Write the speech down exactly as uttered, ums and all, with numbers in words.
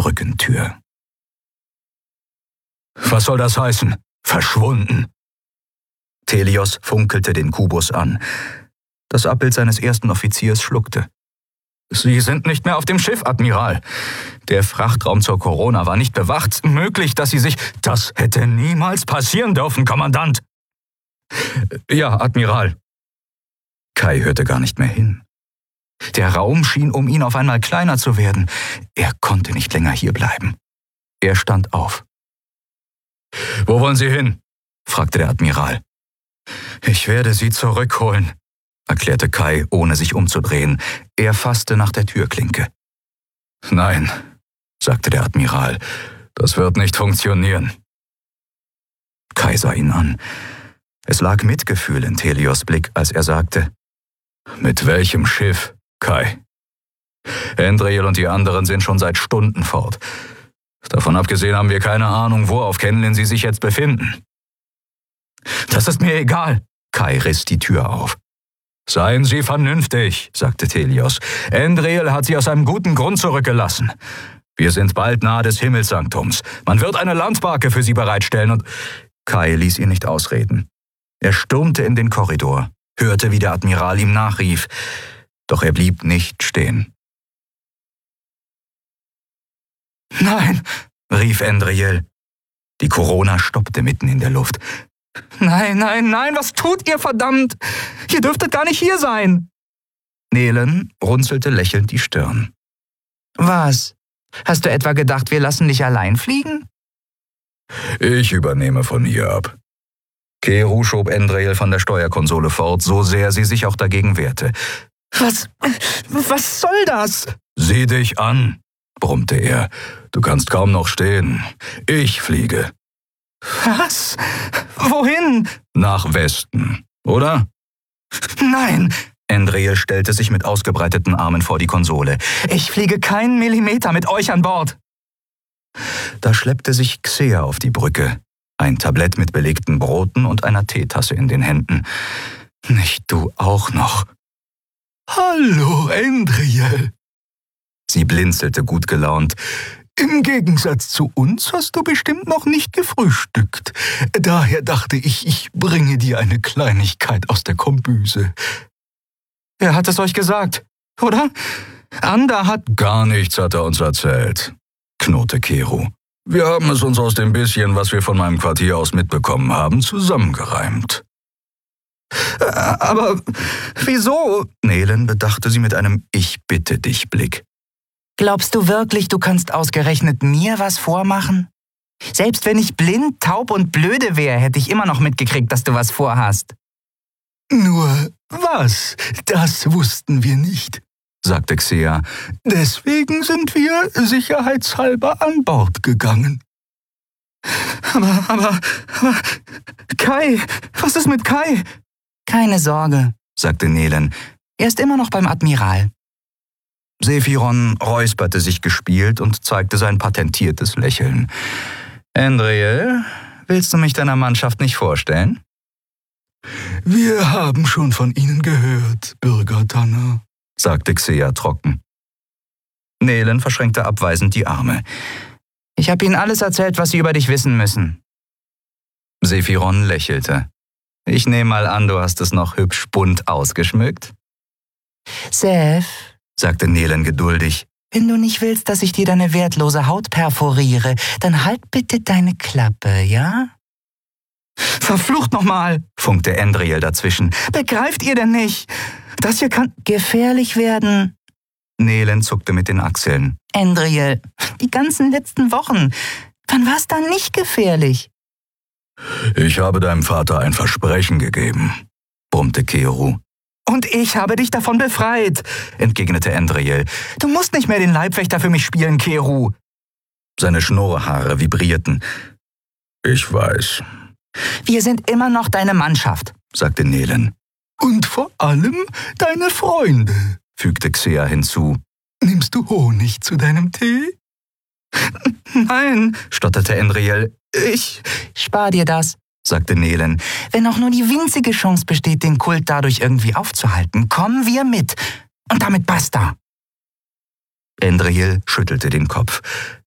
Brückentür. »Was soll das heißen? Verschwunden?« Thelios funkelte den Kubus an. Das Abbild seines ersten Offiziers schluckte. »Sie sind nicht mehr auf dem Schiff, Admiral. Der Frachtraum zur Corona war nicht bewacht. Möglich, dass Sie sich... Das hätte niemals passieren dürfen, Kommandant!« »Ja, Admiral.« Kai hörte gar nicht mehr hin. Der Raum schien um ihn auf einmal kleiner zu werden. Er konnte nicht länger hierbleiben. Er stand auf. »Wo wollen Sie hin?« fragte der Admiral. »Ich werde Sie zurückholen«, erklärte Kai, ohne sich umzudrehen. Er fasste nach der Türklinke. »Nein«, sagte der Admiral, »das wird nicht funktionieren.« Kai sah ihn an. Es lag Mitgefühl in Thelios Blick, als er sagte, »Mit welchem Schiff, Kai? Endriel und die anderen sind schon seit Stunden fort. Davon abgesehen haben wir keine Ahnung, wo auf Kenlin sie sich jetzt befinden.« »Das ist mir egal«, Kai riss die Tür auf. »Seien Sie vernünftig«, sagte Thelios. »Endriel hat Sie aus einem guten Grund zurückgelassen. Wir sind bald nahe des Himmelssanktums. Man wird eine Landbarke für Sie bereitstellen und...« Kai ließ ihn nicht ausreden. Er stürmte in den Korridor, hörte, wie der Admiral ihm nachrief. Doch er blieb nicht stehen. »Nein«, rief Endriel. Die Corona stoppte mitten in der Luft. »Nein, nein, nein, was tut ihr, verdammt? Ihr dürftet gar nicht hier sein!« Nelen runzelte lächelnd die Stirn. »Was? Hast du etwa gedacht, wir lassen dich allein fliegen?« »Ich übernehme von hier ab.« Keru schob Endriel von der Steuerkonsole fort, so sehr sie sich auch dagegen wehrte. »Was, was soll das?« »Sieh dich an«, brummte er. »Du kannst kaum noch stehen. Ich fliege.« »Was? Wohin?« »Nach Westen, oder?« »Nein!« Endriel stellte sich mit ausgebreiteten Armen vor die Konsole. »Ich fliege keinen Millimeter mit euch an Bord!« Da schleppte sich Xea auf die Brücke, ein Tablett mit belegten Broten und einer Teetasse in den Händen. »Nicht du auch noch?« »Hallo, Endriel!« Sie blinzelte gut gelaunt. »Im Gegensatz zu uns hast du bestimmt noch nicht gefrühstückt. Daher dachte ich, ich bringe dir eine Kleinigkeit aus der Kombüse.« »Er hat es euch gesagt, oder? Anda hat...« »Gar nichts hat er uns erzählt«, knurrte Keru. »Wir haben es uns aus dem bisschen, was wir von meinem Quartier aus mitbekommen haben, zusammengereimt.« »Aber wieso?« Nelen bedachte sie mit einem Ich-bitte-dich-Blick. »Glaubst du wirklich, du kannst ausgerechnet mir was vormachen? Selbst wenn ich blind, taub und blöde wäre, hätte ich immer noch mitgekriegt, dass du was vorhast.« »Nur was? Das wussten wir nicht«, sagte Xea. »Deswegen sind wir sicherheitshalber an Bord gegangen.« Aber, aber, aber, Kai, was ist mit Kai?« »Keine Sorge«, sagte Nelen. »Er ist immer noch beim Admiral.« Sephiron räusperte sich gespielt und zeigte sein patentiertes Lächeln. »Endriel, willst du mich deiner Mannschaft nicht vorstellen?« »Wir haben schon von Ihnen gehört, Bürger Tanner«, sagte Xea trocken. Nelen verschränkte abweisend die Arme. »Ich habe Ihnen alles erzählt, was Sie über dich wissen müssen.« Sephiron lächelte. »Ich nehme mal an, du hast es noch hübsch bunt ausgeschmückt?« »Seth«, sagte Nelen geduldig, »wenn du nicht willst, dass ich dir deine wertlose Haut perforiere, dann halt bitte deine Klappe, ja?« »Verflucht nochmal«, funkte Endriel dazwischen. »Begreift ihr denn nicht? Das hier kann gefährlich werden.« Nelen zuckte mit den Achseln. »Endriel, die ganzen letzten Wochen, wann war es dann nicht gefährlich?« »Ich habe deinem Vater ein Versprechen gegeben«, brummte Keru. »Und ich habe dich davon befreit«, entgegnete Endriel. »Du musst nicht mehr den Leibwächter für mich spielen, Keru.« Seine Schnurrhaare vibrierten. »Ich weiß.« »Wir sind immer noch deine Mannschaft«, sagte Nelen. »Und vor allem deine Freunde«, fügte Xea hinzu. »Nimmst du Honig zu deinem Tee?« »Nein«, stotterte Endriel. »Ich...« »Spar dir das«, sagte Nelen. »Wenn auch nur die winzige Chance besteht, den Kult dadurch irgendwie aufzuhalten, kommen wir mit. Und damit basta.« Endriel schüttelte den Kopf.